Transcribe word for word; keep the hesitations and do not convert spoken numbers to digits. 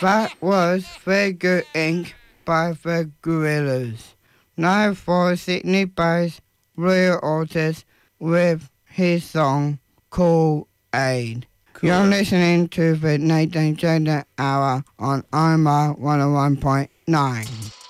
That was Very Good Incorporated by the Gorillaz. Now for Sydney-based Roy Otis with his song Call Aid. Cool. You're listening to the Nathan Gender Hour on Omar one oh one point nine.